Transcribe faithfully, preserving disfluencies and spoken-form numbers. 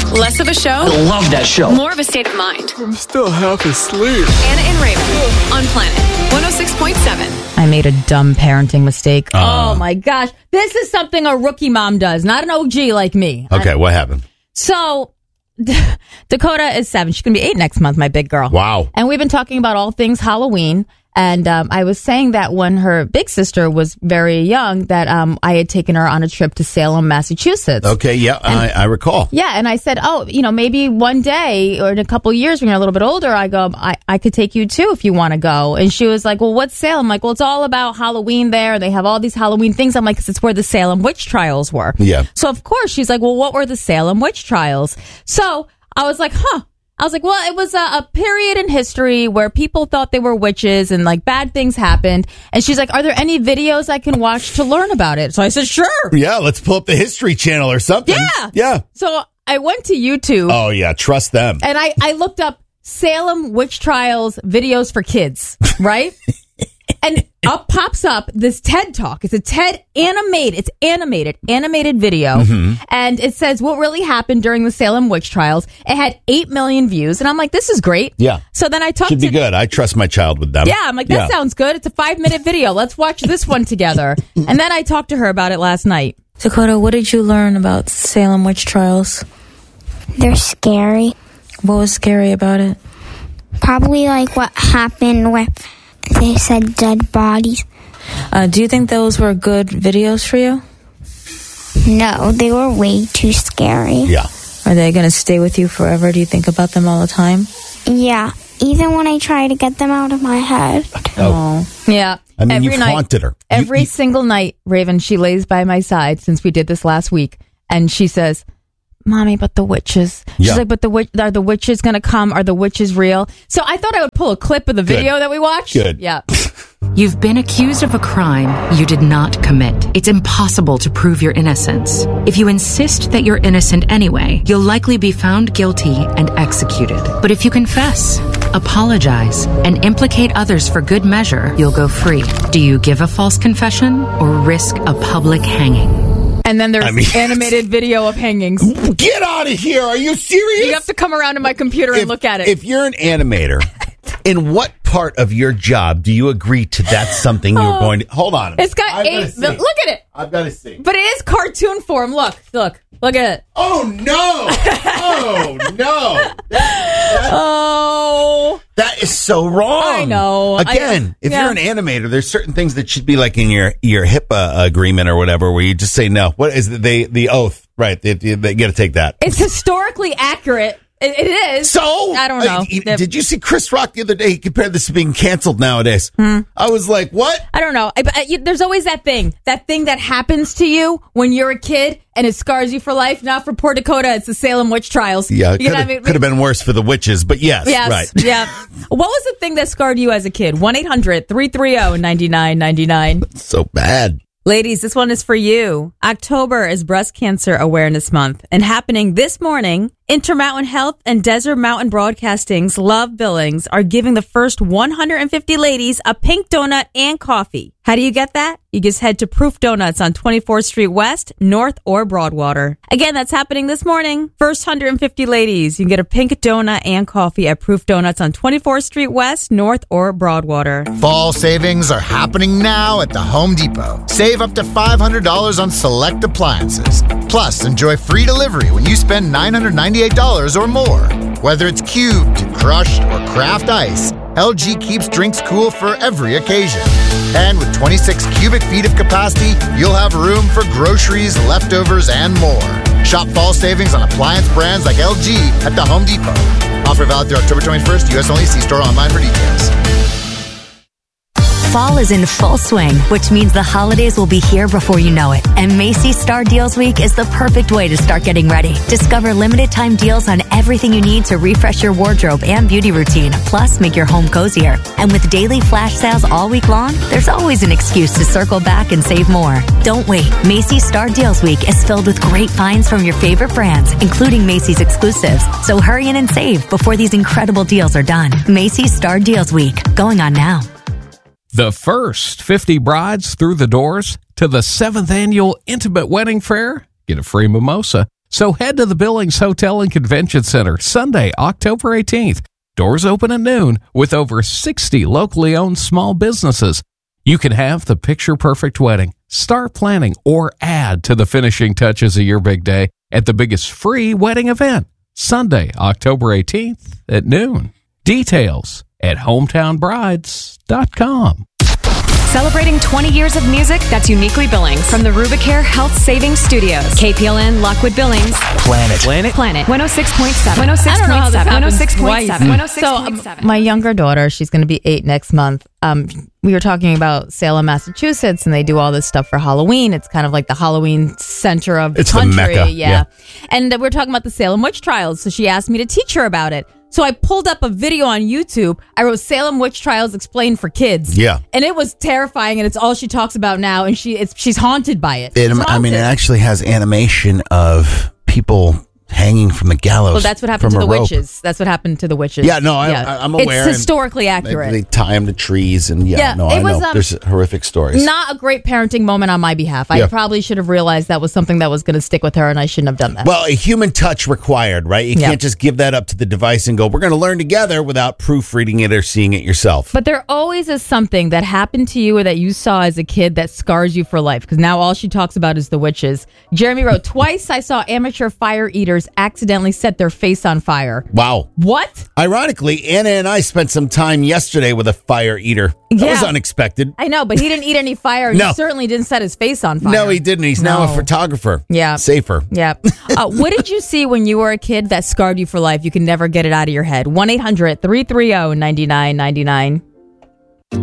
Less of a show. I love that show. More of a state of mind. I'm still half asleep. Anna and Raven on Planet one oh six point seven. I made a dumb parenting mistake. Uh. Oh my gosh. This is something a rookie mom does, not an O G like me. Okay, I, what happened? So, Dakota is seven. She's going to be eight next month, my big girl. Wow. And we've been talking about all things Halloween. And um, I was saying that when her big sister was very young, that um, I had taken her on a trip to Salem, Massachusetts. Okay, yeah, And- I, I recall. Yeah, and I said, oh, you know, maybe one day or in a couple of years when you're a little bit older, I go, I, I could take you too if you want to go. And she was like, well, what's Salem? I'm like, well, it's all about Halloween there. They have all these Halloween things. I'm like, 'cause it's where the Salem witch trials were. Yeah. So, of course, she's like, well, what were the Salem witch trials? So I was like, huh. I was like, well, it was a, a period in history where people thought they were witches and like bad things happened. And she's like, are there any videos I can watch to learn about it? So I said, sure. Yeah, let's pull up the History Channel or something. Yeah. Yeah. So I went to YouTube. Oh, yeah, trust them. And I, I looked up Salem witch trials videos for kids, right? And up pops up this TED Talk. It's a TED animated. It's animated, animated video. Mm-hmm. And it says what really happened during the Salem witch trials. It had eight million views. And I'm like, this is great. Yeah. So then I talked Should be to... good. I trust my child with them. Yeah, I'm like, that Yeah. sounds good. It's a five minute video. Let's watch this one together. And then I talked to her about it last night. Dakota, what did you learn about Salem witch trials? They're scary. What was scary about it? Probably like what happened with they said dead bodies. Uh, do you think those were good videos for you? No, they were way too scary. Yeah. Are they going to stay with you forever? Do you think about them all the time? Yeah, even when I try to get them out of my head. Oh. Yeah. I mean, Every you've night- haunted her. You- Every you- single night, Raven, she lays by my side since we did this last week. And she says, Mommy, but the witches. She's Yeah. like, but the witch, are the witches going to come? Are the witches real? So I thought I would pull a clip of the video that we watched. Good. Yeah. You've been accused of a crime you did not commit. It's impossible to prove your innocence. If you insist that you're innocent anyway, you'll likely be found guilty and executed. But if you confess, apologize, and implicate others for good measure, you'll go free. Do you give a false confession or risk a public hanging? And then there's I mean- animated video of hangings. Get out of here. Are you serious? You have to come around to my computer and if, look at it. If you're an animator, in what part of your job do you agree to that's something you're Oh. going to... Hold on. It's got I've gotta eight. see. Look at it. I've got to see. But it is cartoon form. Look, look, look at it. Oh, no. Oh, no. Oh. That is so wrong. I know. Again, I- if yeah. you're an animator, there's certain things that should be like in your, your HIPAA agreement or whatever, where you just say no. What is it? They, the oath, right? They, they, they got to take that. It's historically accurate. It, it is. So I don't know. uh, he- did you see Chris Rock the other day? He compared this to being canceled nowadays. Hmm. I was like, what? I don't know. I, I, you, there's always that thing, that thing that happens to you when you're a kid and it scars you for life. Not for poor Dakota. It's the Salem witch trials. Yeah, it You could know have, what I mean? could have been worse for the witches, but yes, Yes. right. Yeah. What was the thing that scarred you as a kid? one eight hundred three three zero nine nine nine nine. So bad. Ladies, this one is for you. October is Breast Cancer Awareness Month, and happening this morning, Intermountain Health and Desert Mountain Broadcasting's Love Billings are giving the first one hundred fifty ladies a pink donut and coffee. How do you get that? You just head to Proof Donuts on twenty-fourth Street West, North or Broadwater. Again, that's happening this morning. First one hundred fifty ladies, you can get a pink donut and coffee at Proof Donuts on twenty-fourth Street West, North or Broadwater. Fall savings are happening now at the Home Depot. Save up to five hundred dollars on select appliances. Plus, enjoy free delivery when you spend nine hundred ninety-eight dollars or more. Whether it's cubed, crushed, or craft ice, L G keeps drinks cool for every occasion. And with twenty-six cubic feet of capacity, you'll have room for groceries, leftovers, and more. Shop fall savings on appliance brands like L G at the Home Depot. Offer valid through October twenty-first, U S only. See store online for details. Fall is in full swing, which means the holidays will be here before you know it. And Macy's Star Deals Week is the perfect way to start getting ready. Discover limited time deals on everything you need to refresh your wardrobe and beauty routine, plus make your home cozier. And with daily flash sales all week long, there's always an excuse to circle back and save more. Don't wait. Macy's Star Deals Week is filled with great finds from your favorite brands, including Macy's exclusives. So hurry in and save before these incredible deals are done. Macy's Star Deals Week, going on now. The first fifty brides through the doors to the seventh annual Intimate Wedding Fair get a free mimosa. So head to the Billings Hotel and Convention Center Sunday, October eighteenth. Doors open at noon with over sixty locally owned small businesses. You can have the picture-perfect wedding, start planning, or add to the finishing touches of your big day at the biggest free wedding event, Sunday, October eighteenth at noon. Details at hometown brides dot com. Celebrating twenty years of music that's uniquely Billings. From the Rubicare Health Savings Studios. K P L N Lockwood Billings. Planet. Planet. Planet. one oh six point seven. one oh six point seven. one oh six point seven. one oh six point seven. So, um, my younger daughter, she's going to be eight next month. Um, we were talking about Salem, Massachusetts, and they do all this stuff for Halloween. It's kind of like the Halloween center of the It's the country. Mecca, Yeah. yeah. And uh, we we're talking about the Salem witch trials. So she asked me to teach her about it. So I pulled up a video on YouTube. I wrote Salem Witch Trials Explained for Kids. Yeah. And it was terrifying, and it's all she talks about now, and she it's she's haunted by it. It, She's I mean, it haunted. actually has animation of people hanging from the gallows. Well, that's what happened to from the a rope. witches. That's what happened to the witches. Yeah, no, I, I, I'm aware. It's and historically accurate. They, they tie them to trees, and yeah, Yeah, no, it I was, know. um, There's horrific stories. Not a great parenting moment on my behalf. I Yeah. probably should have realized that was something that was going to stick with her, and I shouldn't have done that. Well, a human touch required, right? You Yeah. can't just give that up to the device and go, we're going to learn together without proofreading it or seeing it yourself. But there always is something that happened to you or that you saw as a kid that scars you for life, because now all she talks about is the witches. Jeremy wrote, twice I saw amateur fire eaters accidentally set their face on fire. Wow. What? Ironically, Anna and I spent some time yesterday with a fire eater. That Yeah. was unexpected. I know, but he didn't eat any fire. and No. He certainly didn't set his face on fire. No, he didn't. He's now a No. photographer. Yeah. Safer. Yeah. Uh, what did you see when you were a kid that scarred you for life? You can never get it out of your head. one eight hundred three three zero nine nine nine nine.